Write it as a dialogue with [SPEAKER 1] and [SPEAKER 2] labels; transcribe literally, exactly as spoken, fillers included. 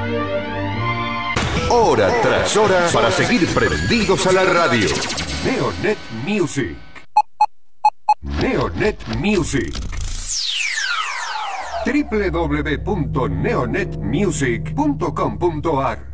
[SPEAKER 1] Hora tras hora para seguir prendidos a la radio. Neonet Music. Neonet Music. doble u doble u doble u punto neonet music punto com punto a r